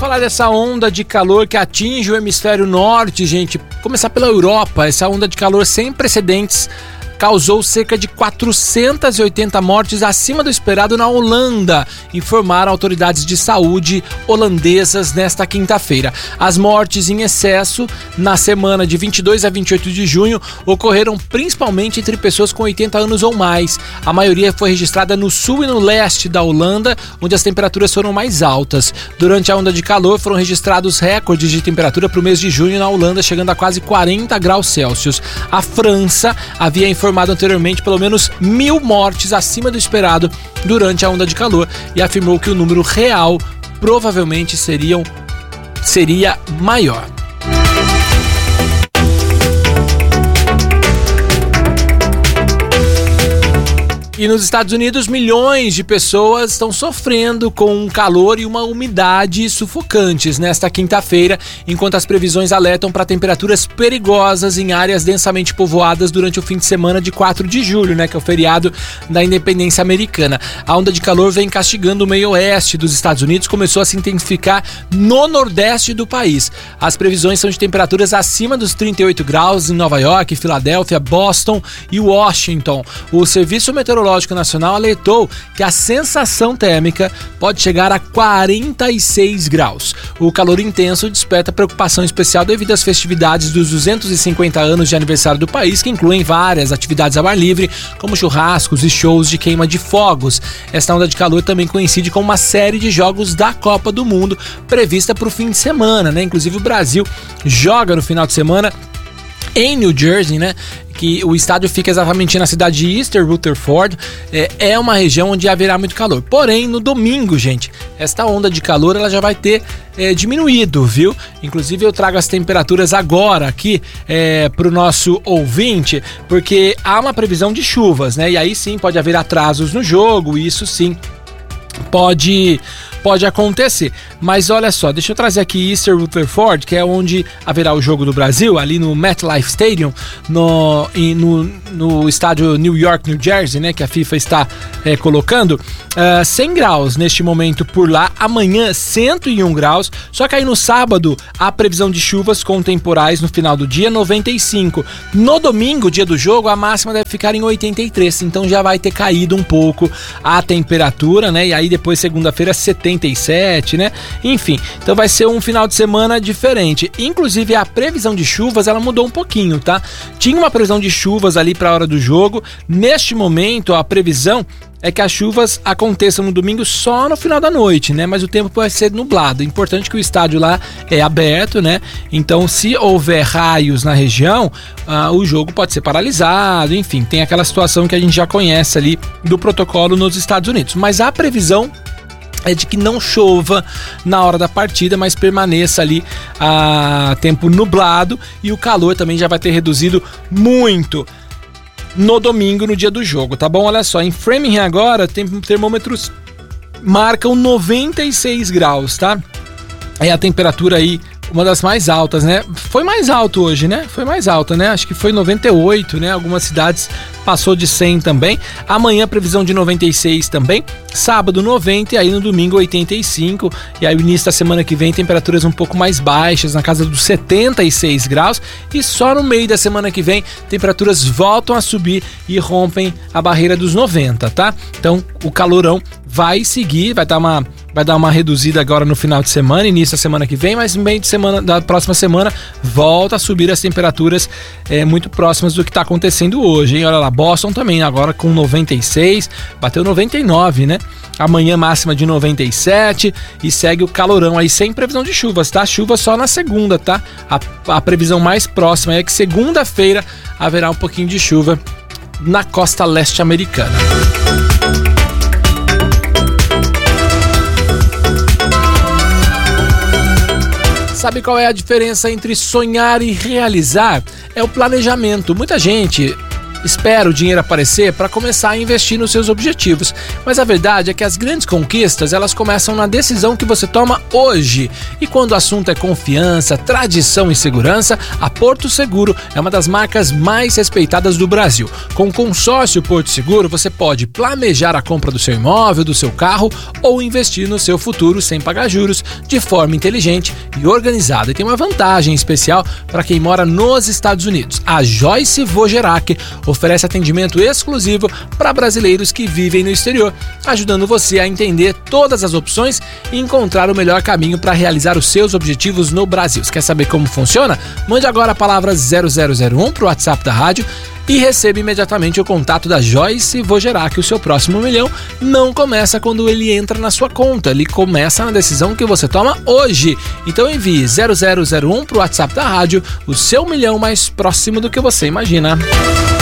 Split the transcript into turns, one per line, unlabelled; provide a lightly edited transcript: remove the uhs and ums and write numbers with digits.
falar dessa onda de calor que atinge o hemisfério norte, gente. Começar pela Europa, essa onda de calor sem precedentes causou cerca de 480 mortes acima do esperado na Holanda, informaram autoridades de saúde holandesas nesta quinta-feira. As mortes em excesso na semana de 22 a 28 de junho ocorreram principalmente entre pessoas com 80 anos ou mais. A maioria foi registrada no sul e no leste da Holanda, onde as temperaturas foram mais altas. Durante a onda de calor foram registrados recordes de temperatura para o mês de junho na Holanda, chegando a quase 40 graus Celsius. A França havia informado anteriormente pelo menos 1.000 mortes acima do esperado durante a onda de calor e afirmou que o número real provavelmente seria maior. E nos Estados Unidos, milhões de pessoas estão sofrendo com um calor e uma umidade sufocantes nesta quinta-feira, enquanto as previsões alertam para temperaturas perigosas em áreas densamente povoadas durante o fim de semana de 4 de julho, que é o feriado da independência americana. A onda de calor vem castigando o meio oeste dos Estados Unidos, começou a se intensificar no nordeste do país. As previsões são de temperaturas acima dos 38 graus em Nova York, Filadélfia, Boston e Washington. O Serviço Meteorológico Nacional alertou que a sensação térmica pode chegar a 46 graus. O calor intenso desperta preocupação especial devido às festividades dos 250 anos de aniversário do país, que incluem várias atividades ao ar livre, como churrascos e shows de queima de fogos. Esta onda de calor também coincide com uma série de jogos da Copa do Mundo prevista para o fim de semana, Inclusive o Brasil joga no final de semana em New Jersey, que o estádio fica exatamente na cidade de Easter Rutherford, é uma região onde haverá muito calor. Porém, no domingo, gente, esta onda de calor ela já vai ter diminuído, viu? Inclusive eu trago as temperaturas agora aqui para o nosso ouvinte, porque há uma previsão de chuvas, E aí sim pode haver atrasos no jogo, isso sim pode acontecer. Mas olha só, deixa eu trazer aqui Easter Rutherford, que é onde haverá o jogo do Brasil, ali no MetLife Stadium, no estádio New York, New Jersey, que a FIFA está colocando. 100 graus neste momento por lá, amanhã 101 graus, só que aí no sábado há previsão de chuvas com temporais no final do dia, 95. No domingo, dia do jogo, a máxima deve ficar em 83, então já vai ter caído um pouco a temperatura, E aí depois segunda-feira 77, Enfim, então vai ser um final de semana diferente. Inclusive a previsão de chuvas, ela mudou um pouquinho, tá? Tinha uma previsão de chuvas ali para a hora do jogo. Neste momento, a previsão é que as chuvas aconteçam no domingo só no final da noite, Mas o tempo pode ser nublado. Importante que o estádio lá é aberto, Então, se houver raios na região, o jogo pode ser paralisado, enfim, tem aquela situação que a gente já conhece ali do protocolo nos Estados Unidos. Mas a previsão é de que não chova na hora da partida, mas permaneça ali a tempo nublado e o calor também já vai ter reduzido muito no domingo, no dia do jogo, tá bom? Olha só, em Framingham agora, termômetros marcam 96 graus, tá? É a temperatura aí, uma das mais altas, Foi mais alto hoje, Foi mais alta, Acho que foi 98, Algumas cidades passou de 100 também. Amanhã previsão de 96 também. Sábado 90 e aí no domingo 85. E aí o início da semana que vem temperaturas um pouco mais baixas, na casa dos 76 graus. E só no meio da semana que vem temperaturas voltam a subir e rompem a barreira dos 90, tá? Então o calorão vai seguir, vai dar uma reduzida agora no final de semana, início da semana que vem, mas no meio de semana, da próxima semana volta a subir as temperaturas muito próximas do que está acontecendo hoje, Olha lá, Boston também agora com 96, bateu 99, Amanhã máxima de 97 e segue o calorão aí sem previsão de chuvas, tá? Chuva só na segunda, tá? A previsão mais próxima é que segunda-feira haverá um pouquinho de chuva na costa leste americana. Sabe qual é a diferença entre sonhar e realizar? É o planejamento. Muita gente espera o dinheiro aparecer para começar a investir nos seus objetivos. Mas a verdade é que as grandes conquistas, elas começam na decisão que você toma hoje. E quando o assunto é confiança, tradição e segurança, a Porto Seguro é uma das marcas mais respeitadas do Brasil. Com o consórcio Porto Seguro, você pode planejar a compra do seu imóvel, do seu carro ou investir no seu futuro sem pagar juros, de forma inteligente e organizada. E tem uma vantagem especial para quem mora nos Estados Unidos. A Joyce Wojerac oferece atendimento exclusivo para brasileiros que vivem no exterior, ajudando você a entender todas as opções e encontrar o melhor caminho para realizar os seus objetivos no Brasil. Você quer saber como funciona? Mande agora a palavra 0001 para o WhatsApp da rádio e receba imediatamente o contato da Joyce Wojerac. O seu próximo milhão não começa quando ele entra na sua conta, ele começa na decisão que você toma hoje. Então envie 0001 para o WhatsApp da rádio, o seu milhão mais próximo do que você imagina.